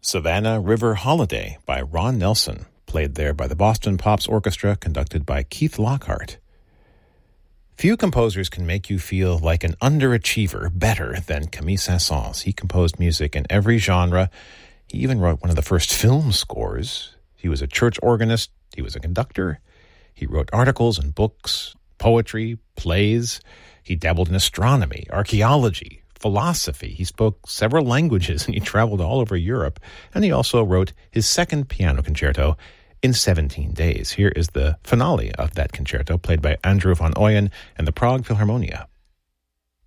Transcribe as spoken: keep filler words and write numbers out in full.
Savannah River Holiday by Ron Nelson, played there by the Boston Pops Orchestra, conducted by Keith Lockhart. Few composers can make you feel like an underachiever better than Camille Saint-Saëns. He composed music in every genre. He even wrote one of the first film scores. He was a church organist. He was a conductor. He wrote articles and books, poetry, plays. He dabbled in astronomy, archaeology, philosophy. He spoke several languages, and he traveled all over Europe. And he also wrote his second piano concerto in seventeen days. Here is the finale of that concerto, played by Andrew van Ooyen and the Prague Philharmonia.